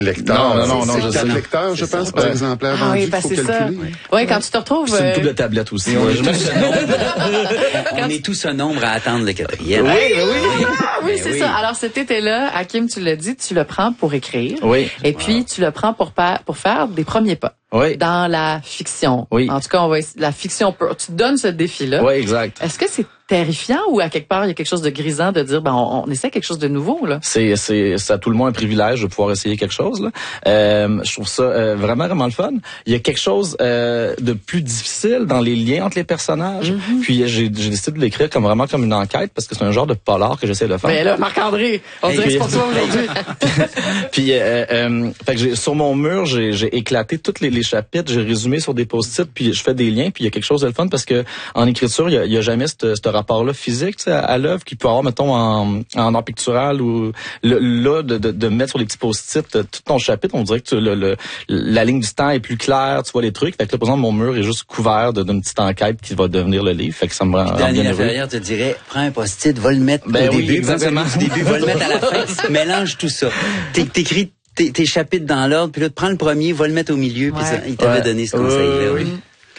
lecteur. Non, c'est 4 lecteurs, je pense, par exemplaire vendu, il faut calculer. Oui, quand tu te retrouves... C'est une double tablette aussi. On est tous un nombre à attendre le quatrième. Oui, c'est ça. Alors, cet été-là, Hakim, tu l'as dit, tu le prends pour écrire. Oui. Et puis, tu le prends pour faire des premiers pas. Oui. Dans la fiction. Oui. En tout cas, la fiction pure. Tu te donnes ce défi-là. Oui, exact. Est-ce que c'est terrifiant ou à quelque part, il y a quelque chose de grisant de dire, on essaie quelque chose de nouveau, là? C'est à tout le moins un privilège de pouvoir essayer quelque chose, là. Je trouve ça vraiment le fun. Il y a quelque chose de plus difficile dans les liens entre les personnages. Mm-hmm. Puis j'ai décidé de l'écrire vraiment comme une enquête parce que c'est un genre de polar que j'essaie de faire. Mais là, Marc-André, on dirait que c'est pour toi aujourd'hui. Puis fait que sur mon mur, j'ai éclaté tous les chapitres, j'ai résumé sur des post-it, puis je fais des liens, puis il y a quelque chose de le fun parce que en écriture, il y a jamais ce rapport-là physique, tu sais, à l'œuvre qu'il peut avoir, mettons, en art pictural ou là de mettre sur les petits post-it tout ton chapitre, on dirait que la ligne du temps est plus claire, tu vois les trucs. Fait que là, par exemple, mon mur est juste couvert d'une petite enquête qui va devenir le livre. Fait que ça me rend bien heureux. Daniel te dirait, prends un post-it, va le mettre au début, exactement. Au début, va le mettre à la fin, mélange tout ça. T'écris tes chapitres dans l'ordre, puis là, tu prends le premier, va le mettre au milieu, puis il t'avait donné ce conseil-là. Oui.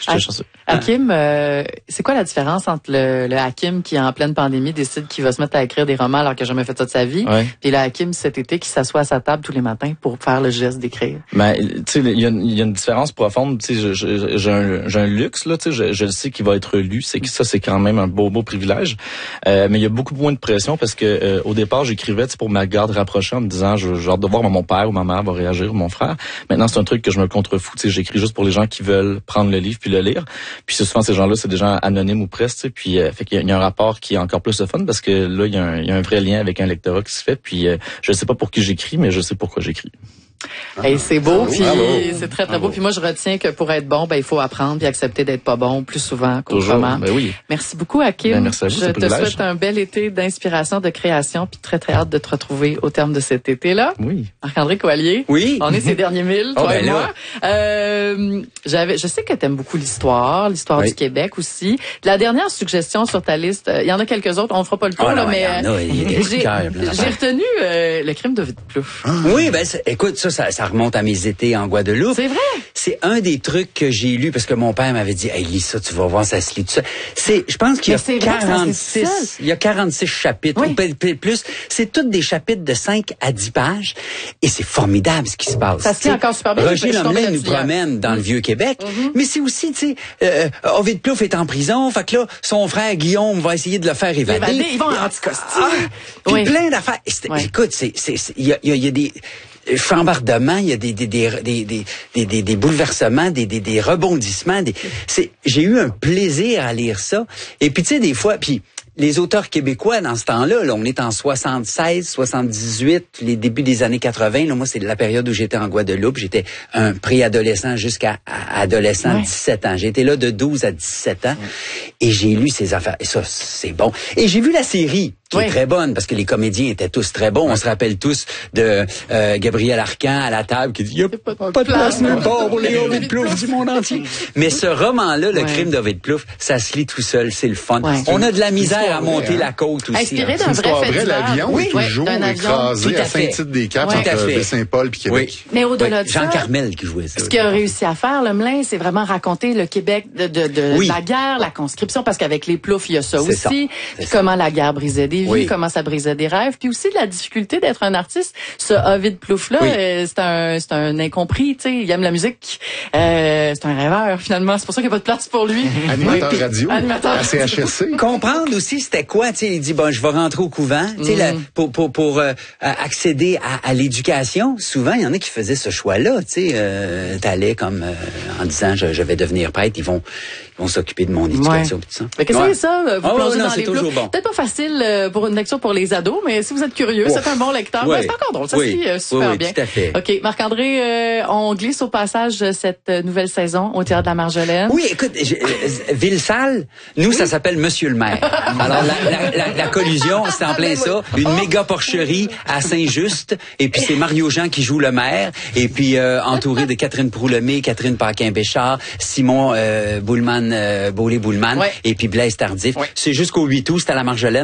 Hakim, c'est quoi la différence entre le Hakim qui, en pleine pandémie, décide qu'il va se mettre à écrire des romans alors qu'il n'a jamais fait ça de sa vie, et le Hakim cet été qui s'assoit à sa table tous les matins pour faire le geste d'écrire? Ben, tu sais, il y a une différence profonde. Tu sais, j'ai un luxe là. Tu sais, je le sais qu'il va être lu. C'est quand même un beau privilège. Mais il y a beaucoup moins de pression parce que au départ, j'écrivais pour ma garde rapprochée en me disant, j'ai hâte de voir comment mon père ou ma mère va réagir, ou mon frère. Maintenant, c'est un truc que je me contrefous. Tu sais, j'écris juste pour les gens qui veulent prendre le livre puis le lire. Puis souvent ces gens-là, c'est des gens anonymes ou presque, tu sais, puis fait qu'il y a un rapport qui est encore plus de fun parce que là il y a un vrai lien avec un lectorat qui se fait, puis je sais pas pour qui j'écris, mais je sais pourquoi j'écris. Et c'est beau, puis c'est très beau. Puis moi, je retiens que pour être bon, il faut apprendre puis accepter d'être pas bon plus souvent qu'autrement. Ben oui. Merci beaucoup, Hakim. Merci à vous, je te souhaite un bel été d'inspiration, de création, puis très hâte de te retrouver au terme de cet été-là. Oui. Marc-André Coallier. Oui. On est ces derniers 1000, toi et moi. Je sais que t'aimes beaucoup l'histoire du Québec aussi. La dernière suggestion sur ta liste, il y en a quelques autres, on fera pas le tour, mais j'ai retenu le crime d'Ovid Plouffe. Oui, écoute, ça remonte à mes étés en Guadeloupe. C'est vrai? C'est un des trucs que j'ai lu parce que mon père m'avait dit, hey, lis ça, tu vas voir, ça se lit tout ça. Je pense qu'il y a 46 chapitres, ou plus. C'est tous des chapitres de 5 à 10 pages. Et c'est formidable ce qui se passe. Ça se lit encore super bien. Roger Lemelin nous promène dans le Vieux-Québec. Mais c'est aussi, tu sais, Ovid Plouffe est en prison. Fait que là, son frère Guillaume va essayer de le faire évader. Ils vont en anticosti. Puis plein d'affaires. Écoute, il y a des chambardements, il y a des bouleversements, des rebondissements. J'ai eu un plaisir à lire ça. Et puis, tu sais, des fois, les auteurs québécois, dans ce temps-là, on est en 76, 78, les débuts des années 80. Là, moi, c'est la période où j'étais en Guadeloupe. J'étais un préadolescent jusqu'à adolescent, 17 ans. J'ai été là de 12 à 17 ans. Et j'ai lu ces affaires. Et ça, c'est bon. Et j'ai vu la série, qui est très bonne, parce que les comédiens étaient tous très bons. On se rappelle tous de Gabriel Arcan à la table qui dit « Il n'y a pas de place nulle part pour les Ovid Plouffe du monde entier. » Mais ce roman-là, Le crime d'Ovid Plouffe, ça se lit tout seul, c'est le fun. On a de la misère à monter la côte aussi. Inspiré d'un vrai fait l'avion toujours écrasé à Saint-Tite-des-Caps entre Baie-Saint-Paul puis Québec. Mais au-delà de ça, Jean Carmel qui jouait ça. Ce qu'il a réussi à faire, Lemelin, c'est vraiment raconter le Québec de la guerre, la conscription, parce qu'avec les Plouffe, il y a ça aussi. Puis comment la guerre brisait des vies, comment ça brisait des rêves, puis aussi de la difficulté d'être un artiste. Ce Ovid Plouffe-là, c'est un incompris, tu sais, il aime la musique. C'est un rêveur, finalement. C'est pour ça qu'il n'y a pas de place pour lui. Animateur radio, à CHSC. Comprendre aussi c'était quoi, tu sais, il dit, je vais rentrer au couvent, tu sais, pour accéder à l'éducation. Souvent, il y en a qui faisaient ce choix-là, tu sais, t'allais comme en disant, je vais devenir prêtre, ils vont s'occuper de mon éducation, tout ça. Mais qu'est-ce que c'est ça, vous plongez dans les Plouffe? Bon. Peut-être pas facile pour une lecture pour les ados, mais si vous êtes curieux, c'est un bon lecteur. C'est encore drôle, ça se lit super bien. Tout à fait. OK, Marc-André, on glisse au passage cette nouvelle saison au Théâtre de la Marjolaine. Oui, écoute, Ville-Salle, nous, ça s'appelle Monsieur le maire. Alors, la collusion, c'est en plein ça. Une méga porcherie à Saint-Just, et puis c'est Mario Jean qui joue le maire, et puis entouré de Catherine Proulomé, Catherine Paquin-Béchard, Simon Boulman, et puis Blaise Tardif. C'est jusqu'au 8 août, c'est à la Marjolaine. C'est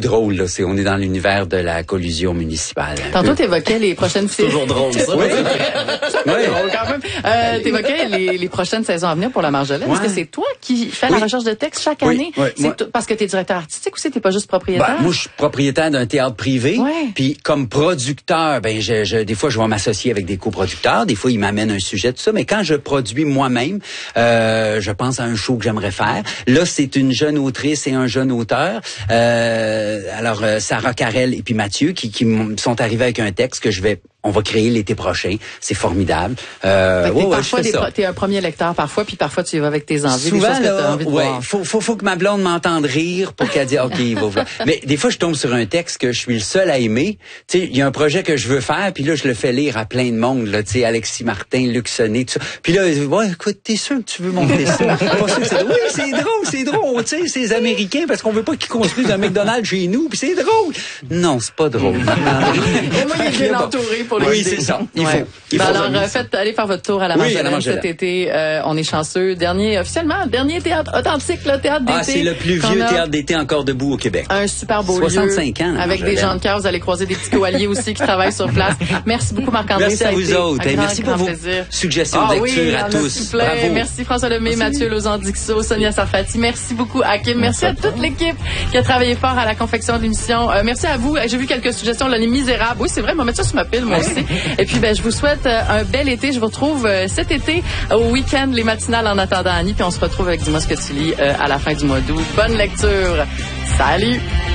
drôle, là. On est dans l'univers de la collusion municipale. Tantôt, t'évoquais les prochaines saisons. C'est toujours drôle, ça. Oui. Drôle quand même. T'évoquais les prochaines saisons à venir pour la Marjolaine. Est-ce que c'est toi qui fais la recherche de texte chaque année? Parce que t'es directeur artistique ou t'es pas juste propriétaire? Moi, je suis propriétaire d'un théâtre privé. Puis comme producteur, des fois, je vais m'associer avec des coproducteurs. Des fois, ils m'amènent un sujet, tout ça. Mais quand je produis moi-même, je pense à un show que j'aimerais faire. Là, c'est une jeune autrice et un jeune auteur. Alors, Sarah Carrel et puis Mathieu qui sont arrivés avec un texte que on va créer l'été prochain. C'est formidable. Parfois, t'es un premier lecteur parfois, puis parfois tu y vas avec tes envies. Souvent, des choses que t'as envie de voir. Faut que ma blonde m'entende rire pour qu'elle dise OK, il va voir. Mais des fois, je tombe sur un texte que je suis le seul à aimer. Tu sais, il y a un projet que je veux faire, puis là, je le fais lire à plein de monde. Là, tu sais, Alexis Martin, Luc Sonnet, tout ça. Puis là, écoute, t'es sûr que tu veux monter ça? Oui, c'est drôle. Tu sais, c'est les Américains parce qu'on veut pas qu'ils construisent un McDonald's chez nous, puis c'est drôle. Non, c'est pas drôle. Et moi, il est bien entouré. Oui, c'est ça. Il faut. Alors, allez faire votre tour à la Marjolaine cet été. On est chanceux. Dernier théâtre authentique, le théâtre d'été. C'est le plus vieux théâtre d'été encore debout au Québec. Un super beau 65 ans. Avec des gens de cœur. Vous allez croiser des petits coaliers aussi qui travaillent sur place. Merci beaucoup, Marc-André. Merci à vous autres. Merci pour vos suggestions de lecture à tous. Bravo. Merci François Lemay, Mathieu Lauzon-Dixot, Sonia Sarfati. Merci beaucoup, Hakim. Merci à toute l'équipe qui a travaillé fort à la confection de l'émission. Merci à vous. J'ai vu quelques suggestions. Là, Les Misérables. Oui, c'est vrai. On va mettre ça sur ma pile, moi aussi. Et puis, je vous souhaite un bel été. Je vous retrouve cet été au week-end, les matinales en attendant Annie. Puis on se retrouve avec Dis-moi ce que tu lis à la fin du mois d'août. Bonne lecture. Salut!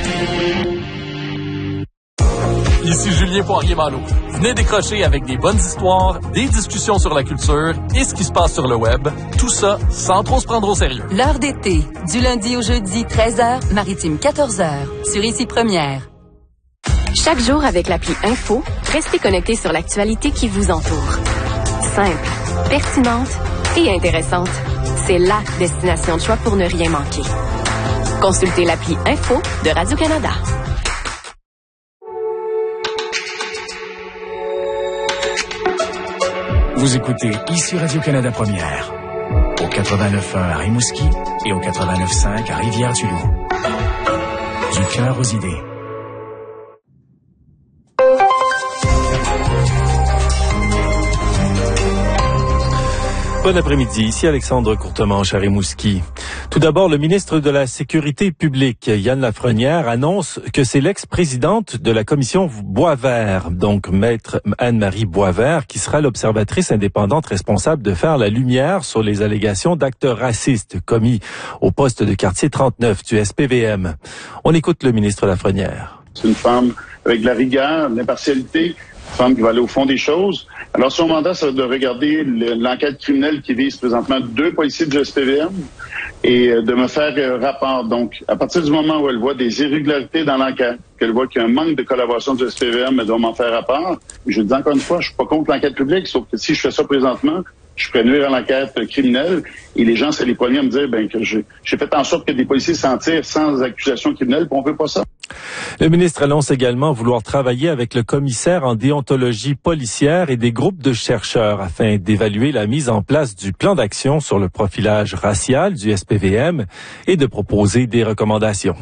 Ici Julien Poirier-Malo. Venez décrocher avec des bonnes histoires, des discussions sur la culture et ce qui se passe sur le web. Tout ça sans trop se prendre au sérieux. L'heure d'été, du lundi au jeudi, 13h, Maritime 14h, sur Ici Première. Chaque jour avec l'appli Info, restez connectés sur l'actualité qui vous entoure. Simple, pertinente et intéressante. C'est la destination de choix pour ne rien manquer. Consultez l'appli Info de Radio-Canada. Vous écoutez ici Radio-Canada Première, au 89.1 à Rimouski et au 89.5 à Rivière-du-Loup. Du cœur aux idées. Bon après-midi, ici Alexandre Courtemanche à Rimouski. Tout d'abord, le ministre de la Sécurité publique, Yann Lafrenière, annonce que c'est l'ex-présidente de la commission Boisvert, donc maître Anne-Marie Boisvert, qui sera l'observatrice indépendante responsable de faire la lumière sur les allégations d'actes racistes commis au poste de quartier 39 du SPVM. On écoute le ministre Lafrenière. C'est une femme avec de la rigueur, de l'impartialité, une femme qui va aller au fond des choses. Alors, son mandat, c'est de regarder l'enquête criminelle qui vise présentement 2 policiers du SPVM et de me faire rapport. Donc, à partir du moment où elle voit des irrégularités dans l'enquête, qu'elle voit qu'il y a un manque de collaboration du SPVM, elle doit m'en faire rapport. Je le dis encore une fois, je suis pas contre l'enquête publique, sauf que si je fais ça présentement, je pourrais nuire à l'enquête criminelle et les gens, c'est les premiers à me dire que j'ai fait en sorte que des policiers s'en tirent sans accusation criminelle, puis on veut pas ça. Le ministre annonce également vouloir travailler avec le commissaire en déontologie policière et des groupes de chercheurs afin d'évaluer la mise en place du plan d'action sur le profilage racial du SPVM et de proposer des recommandations.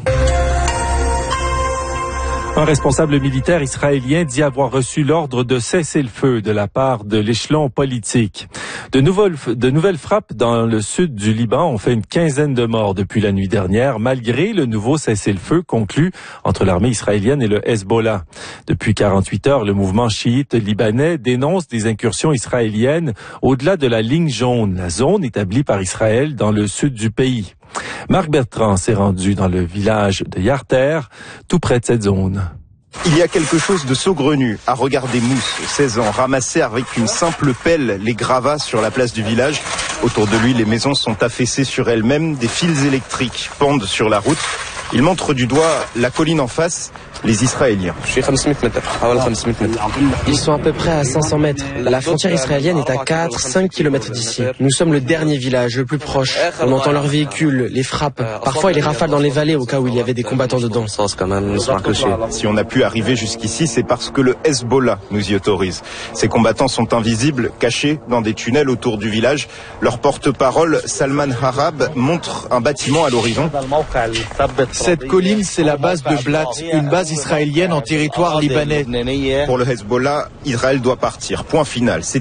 Un responsable militaire israélien dit avoir reçu l'ordre de cesser le feu de la part de l'échelon politique. De nouvelles frappes dans le sud du Liban ont fait une quinzaine de morts depuis la nuit dernière, malgré le nouveau cessez-le-feu conclu entre l'armée israélienne et le Hezbollah. Depuis 48 heures, le mouvement chiite libanais dénonce des incursions israéliennes au-delà de la ligne jaune, la zone établie par Israël dans le sud du pays. Marc Bertrand s'est rendu dans le village de Yarter, tout près de cette zone. Il y a quelque chose de saugrenu à regarder Mousse, 16 ans, ramasser avec une simple pelle les gravats sur la place du village. Autour de lui, les maisons sont affaissées sur elles-mêmes, des fils électriques pendent sur la route. Il montre du doigt la colline en face. les Israéliens. Ils sont à peu près à 500 mètres. La frontière israélienne est à 4-5 km d'ici. Nous sommes le dernier village, le plus proche. On entend leurs véhicules, les frappes. Parfois, ils les rafalent dans les vallées au cas où il y avait des combattants dedans. Si on a pu arriver jusqu'ici, c'est parce que le Hezbollah nous y autorise. Ces combattants sont invisibles, cachés dans des tunnels autour du village. Leur porte-parole, Salman Harab, montre un bâtiment à l'horizon. Cette colline, c'est la base de Blat, une base israélienne en territoire libanais. Pour le Hezbollah, Israël doit partir. Point final.